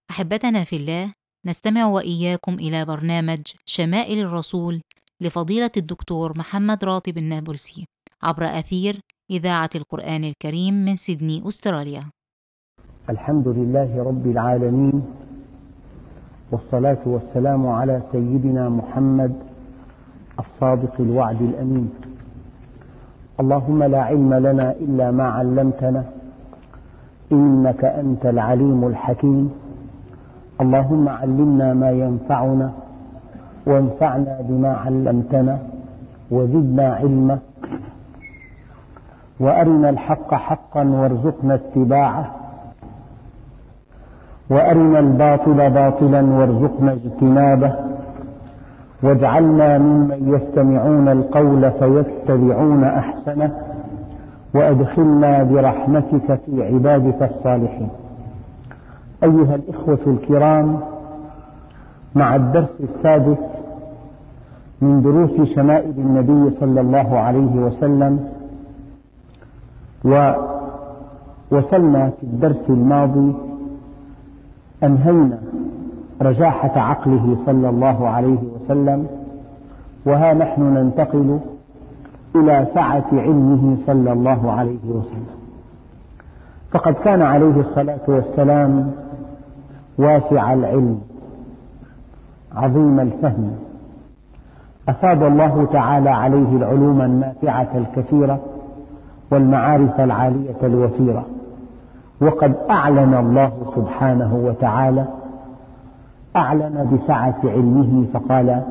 أحبتنا في الله، نستمع وإياكم إلى برنامج شمائل الرسول لفضيلة الدكتور محمد راتب النابلسي عبر أثير إذاعة القرآن الكريم من سيدني أستراليا. الحمد لله رب العالمين، والصلاة والسلام على سيدنا محمد الصادق الوعد الأمين. اللهم لا علم لنا إلا ما علمتنا إنك أنت العليم الحكيم. اللهم علمنا ما ينفعنا وانفعنا بما علمتنا وزدنا علما، وأرنا الحق حقا وارزقنا اتباعه، وأرنا الباطل باطلا وارزقنا اجتنابه، واجعلنا ممن يستمعون القول فيتبعون أحسنه، وأدخلنا برحمتك في عبادك الصالحين. أيها الإخوة الكرام، مع الدرس السادس من دروس شمائل النبي صلى الله عليه وسلم، ووصلنا في الدرس الماضي أنهينا رجاحة عقله صلى الله عليه وسلم، وها نحن ننتقل إلى سعة علمه صلى الله عليه وسلم. فقد كان عليه الصلاة والسلام واسع العلم عظيم الفهم، أفاض الله تعالى عليه العلوم النافعة الكثيرة والمعارف العالية الوفيرة. وقد أعلن الله سبحانه وتعالى بسعة علمه، فقال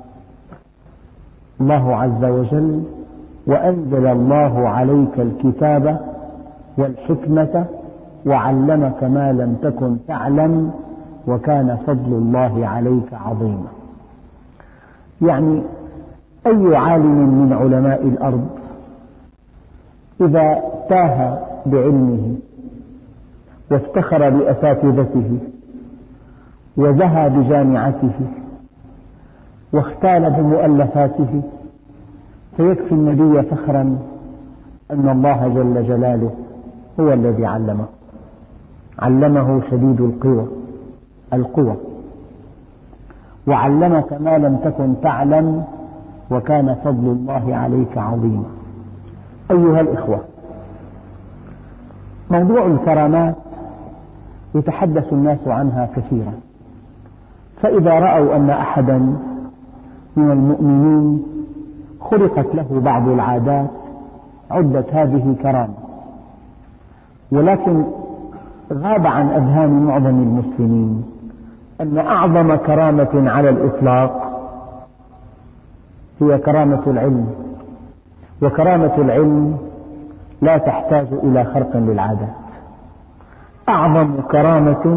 الله عز وجل: وأنزل الله عليك الكتاب والحكمة وعلمك ما لم تكن تعلم وكان فضل الله عليك عظيما. يعني أي عالم من علماء الأرض إذا تاه بعلمه وافتخر بأساتذته وزهى بجامعته واختال بمؤلفاته، فيكفي النبي فخرا أن الله جل جلاله هو الذي علمه شديد القوى، وعلمك ما لم تكن تعلم وكان فضل الله عليك عظيما. أيها الإخوة، موضوع الكرامات يتحدث الناس عنها كثيرا، فإذا رأوا أن أحدا من المؤمنين خلقت له بعض العادات عدت هذه كرامة، ولكن غاب عن أذهان معظم المسلمين أن أعظم كرامة على الإطلاق هي كرامة العلم، وكرامة العلم لا تحتاج إلى خرق للعادات. أعظم كرامة